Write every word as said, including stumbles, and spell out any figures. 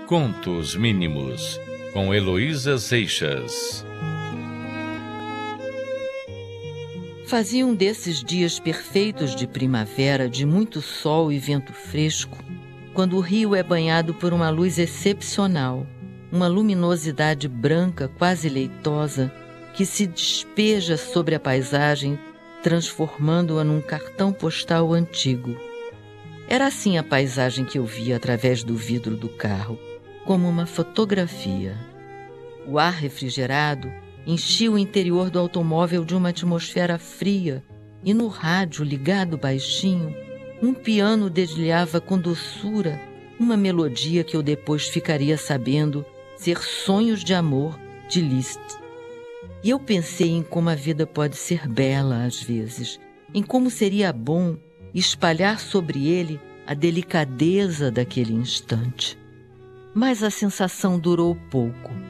Contos Mínimos, com Heloísa Seixas. Fazia um desses dias perfeitos de primavera, de muito sol e vento fresco, quando o rio é banhado por uma luz excepcional, uma luminosidade branca quase leitosa, que se despeja sobre a paisagem, transformando-a num cartão postal antigo. Era assim a paisagem que eu via através do vidro do carro, como uma fotografia. O ar refrigerado enchia o interior do automóvel de uma atmosfera fria e no rádio, ligado baixinho, um piano dedilhava com doçura uma melodia que eu depois ficaria sabendo ser Sonhos de Amor, de Liszt. E eu pensei em como a vida pode ser bela às vezes, em como seria bom espalhar sobre ele a delicadeza daquele instante. Mas a sensação durou pouco.